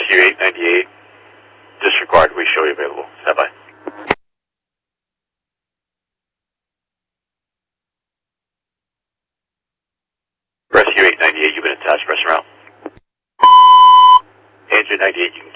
Rescue 898, disregard, we show you available. Stand by. Rescue 898, you've been attached, press around. Engine 98, you can